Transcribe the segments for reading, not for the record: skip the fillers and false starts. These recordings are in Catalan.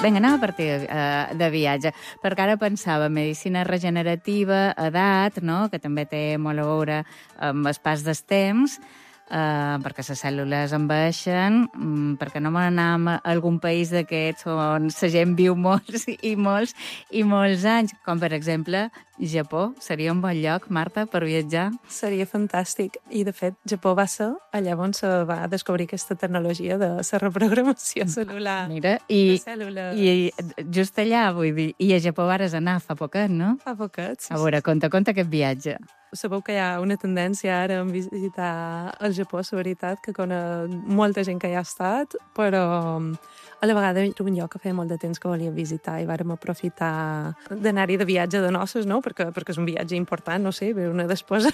Vinga, anem a partir de viatge, perquè ara pensava medicina regenerativa, edat, no?, que també té molt a veure amb el pas del temps, perquè les cèl·lules enveixen, perquè no m'anam a algun país d'aquests on la gent viu molts i molts anys, com per exemple Japó. Seria un bon lloc, Marta, per viatjar? Seria fantàstic. I, de fet, Japó va ser allà on se va descobrir aquesta tecnologia de la reprogramació cel·lular. Mira, de cèl·lules. i just allà, vull dir, i a Japó vares anar fa poquet, no? Fa poquet, sí. A veure, conta aquest viatge. Sabeu que hi ha una tendència ara a visitar el Japó, la veritat, que conec molta gent que hi ha estat, però a la vegada era un lloc que feia molt de temps que volíem visitar i vàrem aprofitar d'anar-hi de viatge de noces, no? Perquè és un viatge important, no sé, veure-ne després.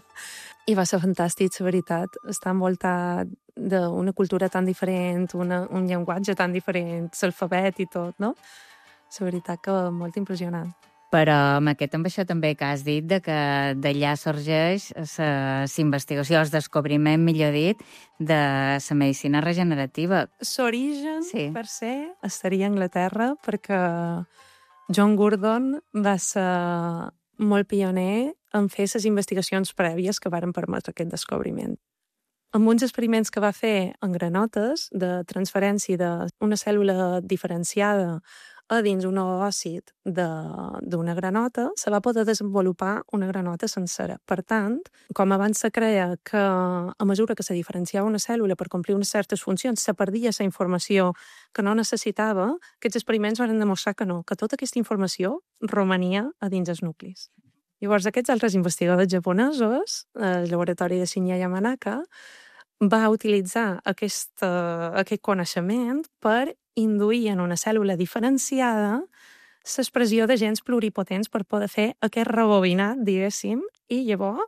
I va ser fantàstic, la veritat, estar envoltat d'una cultura tan diferent, un llenguatge tan diferent, l'alfabet i tot, no? La veritat que molt impressionant. Però amb amb això també que has dit de que d'allà sorgeix la investigació, el descobriment, millor dit, de la medicina regenerativa. L'origen, sí, per se, estaria a Anglaterra perquè John Gurdon va ser molt pioner en fer les investigacions prèvies que varen permetre aquest descobriment. Amb uns experiments que va fer en granotes de transferència d'una cèl·lula diferenciada a dins un oòcit d'una granota, se va poder desenvolupar una granota sencera. Per tant, com abans se creia que a mesura que se diferenciava una cèl·lula per complir unes certes funcions, se perdia la informació que no necessitava, aquests experiments van demostrar que no, que tota aquesta informació romania a dins els nuclis. Llavors, aquests altres investigadors japonesos, el laboratori de Shinya Yamanaka, va utilitzar aquest coneixement per induir en una cèl·lula diferenciada l'expressió de gens pluripotents per poder fer aquest rebobinat, diguéssim, i llavors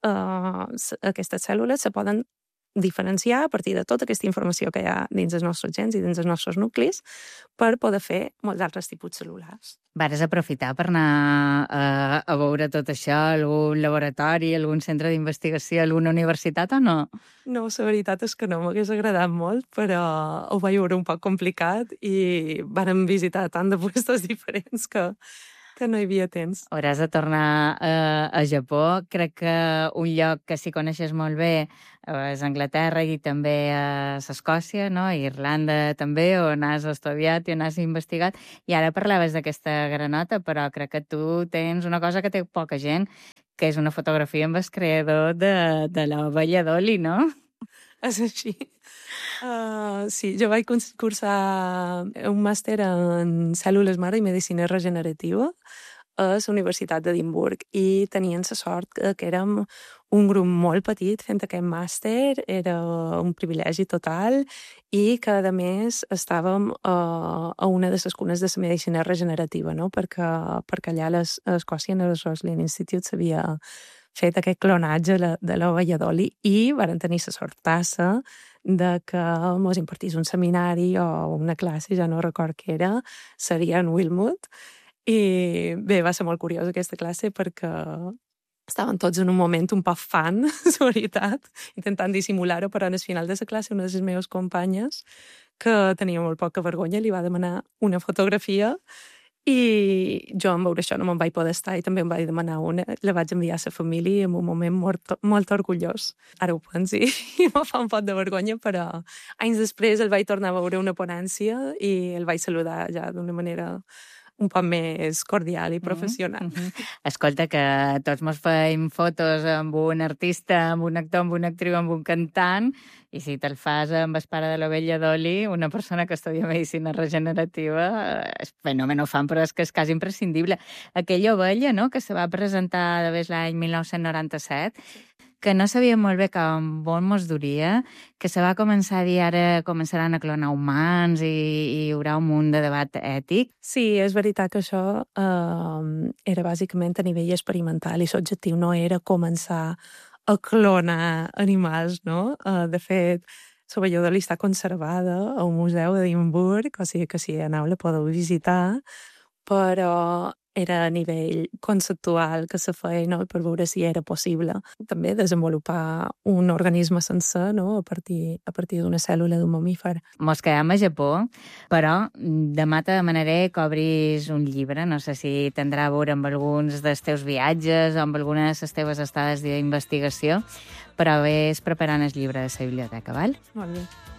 aquestes cèl·lules se poden diferenciar a partir de tota aquesta informació que hi ha dins els nostres gens i dins els nostres nuclis per poder fer molts altres tipus cel·lulars. Vares aprofitar per anar a veure tot això, algun laboratori, algun centre d'investigació, alguna universitat o no? No, la veritat és que no, m'hagués agradat molt, però ho vaig veure un poc complicat i vàrem visitar tant de puestos diferents que no hi havia temps. Hauràs de tornar a Japó. Crec que un lloc que sí coneixes molt bé és Anglaterra i també a Escòcia, no? I Irlanda també, on has estudiat i on has investigat. I ara parlaves d'aquesta granota, però crec que tu tens una cosa que té poca gent, que és una fotografia amb el creador de l'ovella Dolly, no? És així. Sí, jo vaig cursar un màster en cèl·lules mare i medicina regenerativa a la Universitat d'Edimburg i tenien la sort que érem un grup molt petit fent aquest màster, era un privilegi total i que, a més, estàvem a una de les cunes de la medicina regenerativa, no? perquè allà a Escòcia, en el Roslin Institute, s'havia fet aquest clonatge de l'ovella Dolly i varen tenir la sortassa de que mos impartís un seminari o una classe, ja no record què era, seria en Wilmot. I bé, va ser molt curiosa aquesta classe perquè estaven tots en un moment un poc fan, la veritat, intentant dissimular-ho, però al final de la classe una de les meves companyes, que tenia molt poca vergonya, li va demanar una fotografia i jo, en veure això, no me'n vaig poder estar i també em vaig demanar una. La vaig enviar a la família en un moment molt orgullós. Ara ho penso i me fa un pot de vergonya, però anys després el vaig tornar a veure una ponència i el vaig saludar ja d'una manera un poc més cordial i professional. Escolta, que tots mos feim fotos amb un artista, amb un actor, amb una actriu, amb un cantant, i si te'l fas amb el pare de l'ovella Dolly, una persona que estudia medicina regenerativa, és fenomen fan, però és que és quasi imprescindible. Aquella ovella, no?, que se va presentar de l'any 1997, que no sabíem molt bé on mos duria, que se va començar a dir ara començaran a clonar humans i hi haurà un munt de debat ètic. Sí, és veritat que això era bàsicament a nivell experimental i l'objectiu no era començar a clonar animals, no? De fet, l'ovella Dolly està conservada a un museu d'Edimburg, o sigui que si aneu la podeu visitar, però era a nivell conceptual que se feia, no?, per veure si era possible també desenvolupar un organisme sencer, no?, a partir d'una cèl·lula d'un mamífer. Mos quedam a Japó, però demà te demanaré que obris un llibre. No sé si tindrà a veure amb alguns dels teus viatges o amb algunes de les teves estades d'investigació, però ves preparant el llibre de la biblioteca, val? Molt bé.